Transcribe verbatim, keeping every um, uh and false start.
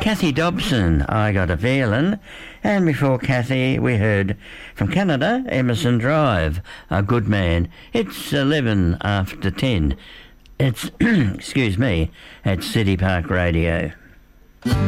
Kathy Dobson, I Got a Feeling. And before Kathy, we heard from Canada, Emerson Drive, A Good Man. It's eleven after ten. It's, excuse me, at City Park Radio.